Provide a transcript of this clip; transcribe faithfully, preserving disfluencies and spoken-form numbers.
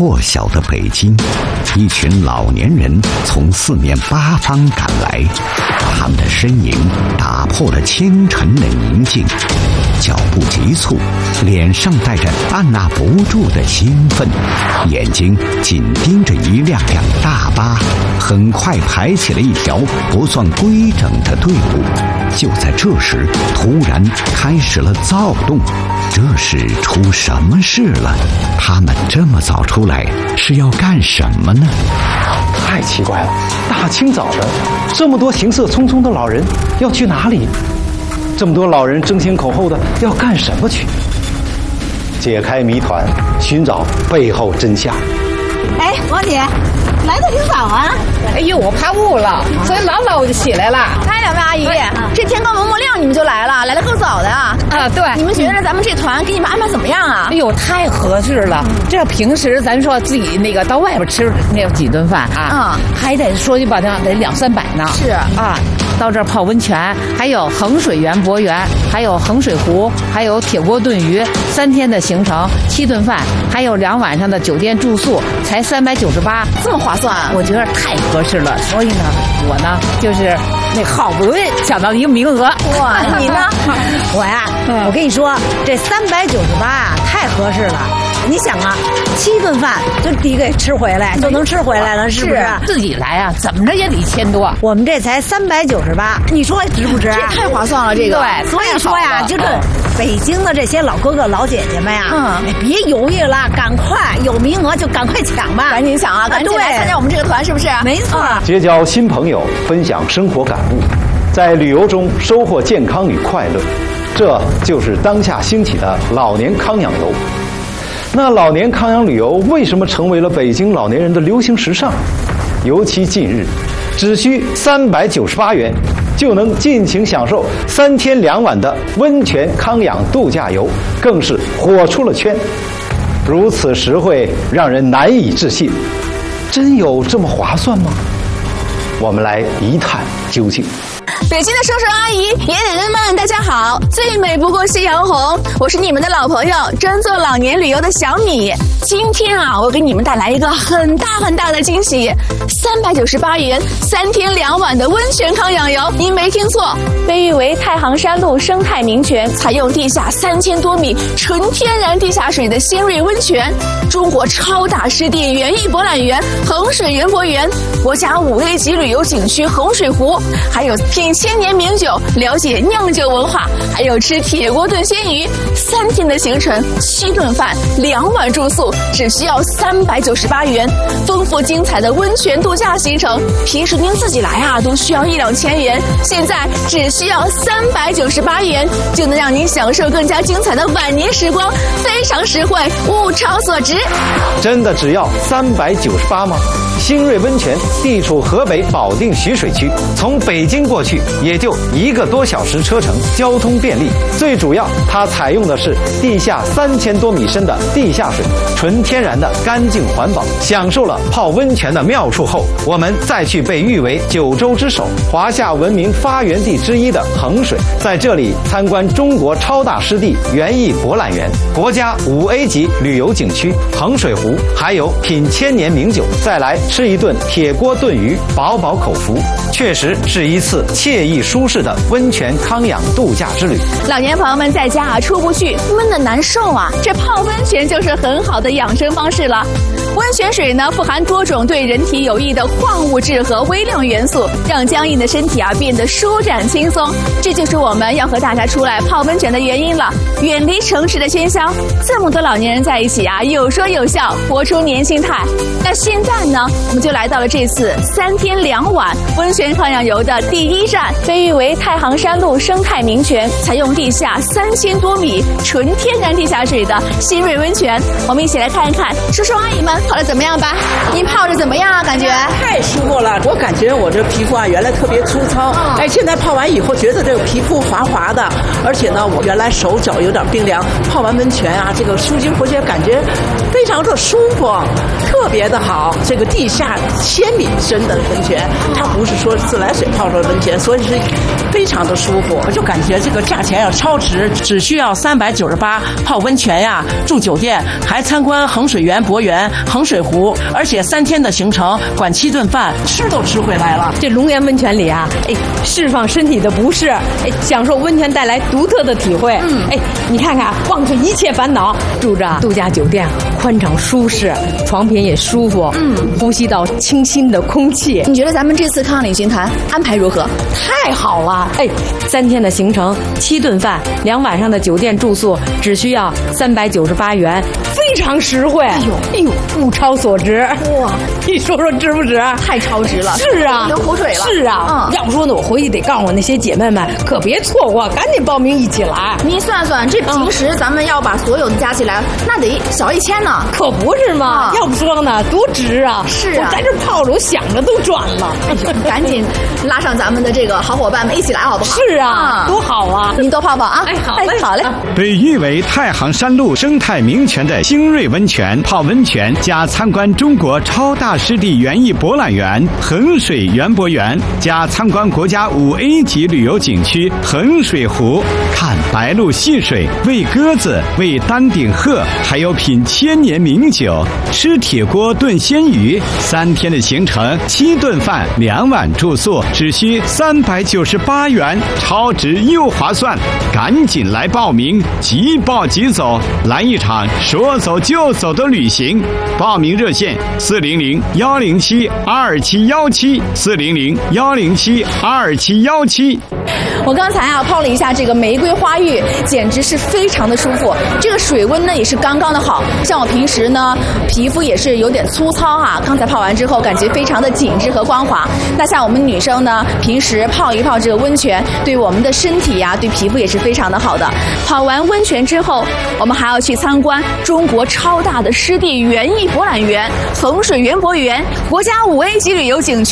破晓的北京，一群老年人从四面八方赶来，他们的身影打破了清晨的宁静，脚步急促，脸上带着按捺不住的兴奋，眼睛紧盯着一辆辆大巴，很快排起了一条不算规整的队伍。就在这时，突然开始了躁动。这是出什么事了？他们这么早出来是要干什么呢？ 太奇怪了，大清早的，这么多行色匆匆的老人要去哪里？这么多老人争先恐后的要干什么去？解开谜团，寻找背后真相。 哎，王姐，来的挺早啊！ 哎呦，我怕雾了，所以老早我就起来了。 哎，两位阿姨，这天刚蒙蒙亮你们就来了，来的够早的啊！ 啊，对。 你们觉得咱们这团给你们安排怎么样啊？ 哎呦，太合适了！这要平时咱说自己那个到外边吃那几顿饭啊，嗯，还得说句不好听，得两三百呢。 是啊，到这儿泡温泉，还有衡水园博园，还有衡水湖，还有铁锅炖鱼，三天的行程，七顿饭，还有两晚上的酒店住宿，才三百九十八， 这么划算， 我觉得太合适了。所以呢，我呢就是那好不容易抢到一个名额。 哇，你呢？ 我呀，嗯、我跟你说，这三百九十八啊，太合适了。你想啊，七顿饭就抵给吃回来，就能吃回来了，是不是？ 自己来啊，怎么着也得一千多。 我们这才三百九十八，你说值不值？ 这太划算了，这个。 对， 所以说呀，就这北京的这些老哥哥老姐姐们呀， 嗯， 哎，别犹豫了，赶快有名额就赶快抢吧， 赶紧抢啊，赶紧来参加我们这个团，是不是？ 没错。 结交新朋友，分享生活感悟，在旅游中收获健康与快乐，这就是当下兴起的老年康养游。那老年康养旅游为什么成为了北京老年人的流行时尚？尤其近日，只需三百九十八元就能尽情享受三天两晚的温泉康养度假游，更是火出了圈。如此实惠，让人难以置信。真有这么划算吗？我们来一探究竟。 北京的叔叔阿姨、爷爷奶奶们，大家好！最美不过夕阳红，我是你们的老朋友，专做老年旅游的小米。今天啊，我给你们带来一个很大很大的惊喜，三百九十八元，三天两晚的温泉康养游。您没听错，被誉为太行山路生态名泉，采用地下三千多米纯天然地下水的仙瑞温泉，中国超大湿地园艺博览园衡水园博园，国家五 A 级旅游景区衡水湖，还有品千年名酒，了解酿酒文化，还有吃铁锅炖鲜鱼。三天的行程，七顿饭，两晚住宿，只需要三百九十八元。丰富精彩的温泉度假行程，平时您自己来啊，都需要一两千元，现在只需要三百九十八元，就能让您享受更加精彩的晚年时光，非常实惠，物超所值。 真的只要三百九十八吗？新瑞温泉地处河北保定徐水区，从北京过去也就一个多小时车程，交通便利。最主要，它采用的是地下三千多米深的地下水，纯天然的干净环保。享受了泡温泉的妙处后，我们再去被誉为九州之首、华夏文明发源地之一的衡水，在这里参观中国超大湿地园艺博览园、国家五 A 级旅游景区衡水湖，还有品千年名酒，再来吃一顿铁锅炖鱼，饱饱口福。确实是一次惬意舒适的温泉康养度假之旅。 老年朋友们在家啊出不去，闷得难受啊，这泡温泉就是很好的养生方式了。温泉水呢富含多种对人体有益的矿物质和微量元素，让僵硬的身体啊变得舒展轻松。这就是我们要和大家出来泡温泉的原因了。远离城市的喧嚣，这么多老年人在一起啊，有说有笑，活出年轻态。那现在呢，我们就来到了这次三天两晚温泉康养游的第一站，被誉为太行山路生态名泉，采用地下三千多米纯天然地下水的新瑞温泉。我们一起来看一看叔叔阿姨们泡的怎么样吧？您泡着怎么样啊？感觉太舒服了，我感觉我这皮肤啊原来特别粗糙，哦、哎，现在泡完以后觉得这个皮肤滑滑的，而且呢，我原来手脚有点冰凉，泡完温泉啊，这个舒筋活血，感觉非常的舒服，特别的好。这个地下千米深的温泉，它不是说自来水泡出的温泉，所以所以是非常的舒服。我就感觉这个价钱要超值，只需要三百九十八，泡温泉呀，住酒店，还参观衡水园博园、衡水湖，而且三天的行程，管七顿饭，吃都吃回来了。 这龙岩温泉里啊，哎，释放身体的不适，哎，享受温泉带来独特的体会。嗯，哎，你看看，忘却一切烦恼，住着度假酒店，宽敞舒适，床品也舒服，嗯，呼吸到清新的空气。 你觉得咱们这次康领军团安排如何？ 太好了！哎，三天的行程，七顿饭，两晚上的酒店住宿，只需要三百九十八元，非常实惠。哎呦，哎呦，物超所值！哇，你说说值不值？ 太超值了！ 是啊， 流口水了。 是啊，嗯，要不说呢，我回去得告诉我那些姐妹们，可别错过，赶紧报名一起来。 你算算，这平时咱们要把所有的加起来，那得小一千呢。 可不是嘛！要不说呢，多值啊！ 是啊， 我在这泡着，我想着都转了。 赶紧拉上咱们的这个好伙伴们一起来，好不好？ 是啊，多好啊！ 您多泡泡啊！ 哎，好嘞， 好嘞。 被誉为太行山路生态名泉的新瑞温泉泡温泉加参观中国超大湿地园艺博览园衡水园博园加参观国家五 A 级旅游景区衡水湖，看白鹭戏水，喂鸽子，喂丹顶鹤，还有品千年名酒，吃铁锅炖鲜鱼。三天的行程，七顿饭，两晚住宿，只需三百九十八元，超值又划算，赶紧来报名，即报即走，来一场说走就走的旅行。报名热线：四零零幺零七二七幺七，四零零幺零七二七幺七。 我刚才啊泡了一下这个玫瑰花浴，简直是非常的舒服。这个水温呢也是刚刚的好，像我平时呢皮肤也是有点粗糙啊，刚才泡完之后感觉非常的紧致和光滑。那像我们女生呢，平时泡一泡这个温泉，对我们的身体呀、啊，对皮肤也是非常的好的。泡完温泉之后，我们还要去参观中国超大的湿地园艺博览园衡水园博园，国家五 A 级旅游景区。